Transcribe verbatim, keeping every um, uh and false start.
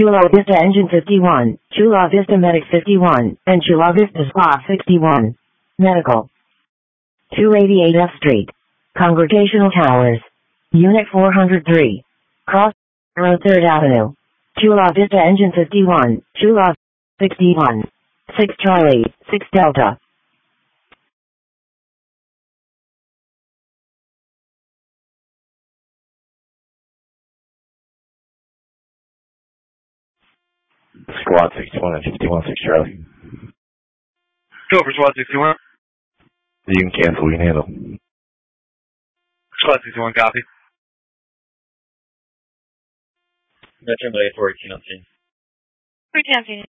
Chula Vista Engine fifty-one, Chula Vista Medic fifty-one, and Chula Vista Spa sixty-one. Medical. two eighty-eight F Street. Congregational Towers. Unit four hundred three. Cross Road third Avenue. Chula Vista Engine fifty-one, Chula sixty-one. six Charlie, six Delta. Squad sixty-one and fifty-one, six Charlie. Go for Squad sixty-one. You can cancel, we can handle. Squad sixty-one, copy. Veteran Blade four eighteen on scene. fourteen on scene.